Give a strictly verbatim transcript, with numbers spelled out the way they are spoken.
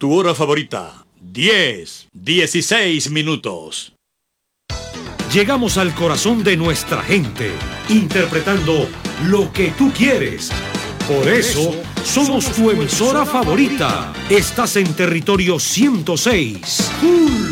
Tu hora favorita, diez, dieciséis minutos. Llegamos al corazón de nuestra gente, interpretando lo que tú quieres. Por eso, somos tu emisora favorita. Estás en territorio ciento seis. Cool.